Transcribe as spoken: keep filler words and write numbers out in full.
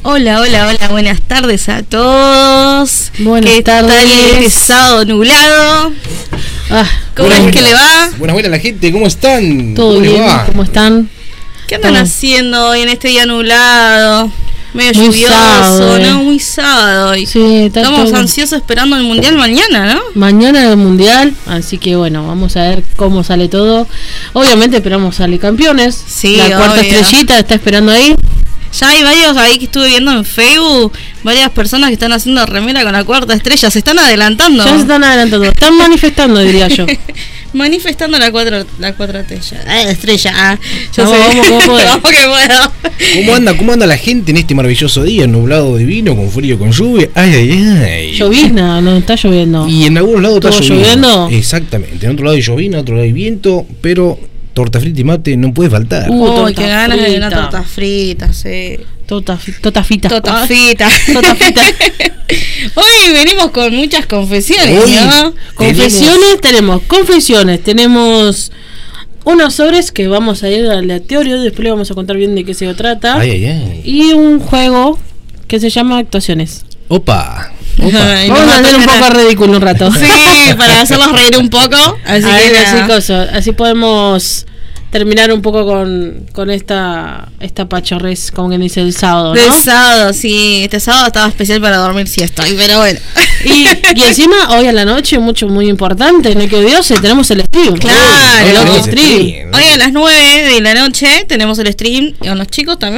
Hola, hola, hola, buenas tardes a todos. Buenas ¿Qué tardes. tal este sábado nublado? Ah, ¿Cómo buenas, es que le va? Buenas, buenas la gente, ¿cómo están? todo ¿Cómo les bien, va? ¿cómo están? ¿Qué andan Todo. haciendo hoy en este día nublado? Medio Muy lluvioso, sábado, eh. ¿no? Muy sábado hoy. Sí, está Estamos todo- ansiosos esperando el mundial mañana, ¿no? Mañana el mundial, así que bueno, vamos a ver cómo sale todo. Obviamente esperamos salir campeones. Sí, la cuarta obvio. estrellita está esperando ahí. Ya hay varios ahí que estuve viendo en Facebook, varias personas que están haciendo remera con la cuarta estrella, se están adelantando. Ya se están adelantando, están manifestando, diría yo. Manifestando la cuatro, la cuatro estrella. Ah, estrella. Ah, yo Vamos, sé. vamos, ¿cómo podés? Vamos que puedo. ¿Cómo anda, ¿Cómo anda la gente en este maravilloso día, nublado divino, con frío, con lluvia? Ay, ay, ay. Llovizna, no está lloviendo. Y en algunos lados está ¿Estuvo lloviendo. lloviendo? Exactamente, en otro lado hay llovina, en otro lado hay viento, pero torta frita y mate no puede faltar. Uh, Uy, torta qué ganas de una frita. torta frita, sí. Tota, tota fita. Tota Ah, frita. Tota frita. Hoy venimos con muchas confesiones, Hoy ¿no? Confesiones, tenemos confesiones, tenemos unos sobres que vamos a ir al aleatorio, después le vamos a contar bien de qué se trata. Ay, ay, ay. Y un juego que se llama Actuaciones. Opa. Opa. Ay, Vamos nos a va hacer un tocar poco a- ridículo un rato. Sí, para hacerlos reír un poco. Así A que ver, nada. así, cosas, así podemos terminar un poco con, con esta esta pachorrez, como quien dice, el sábado, ¿no? Del sábado, sí. Este sábado estaba especial para dormir siesta, pero bueno. Y, y encima, hoy a la noche, mucho muy importante, no hay que olvidarse, tenemos el stream. Claro. el Hoy otro tenemos stream. stream. Hoy a las nueve de la noche tenemos el stream con los chicos también.